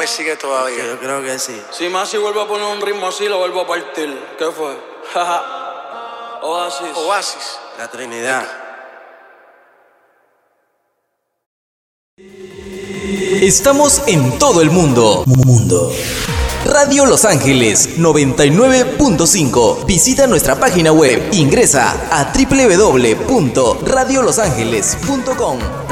que sigue todavía. Yo creo que sí. Si Masi vuelve a poner un ritmo así, lo vuelvo a partir. ¿Qué fue? Oasis. Oasis. La Trinidad. Estamos en todo el mundo. Radio Los Ángeles 99.5. Visita nuestra página web. Ingresa a www.radiolosangeles.com.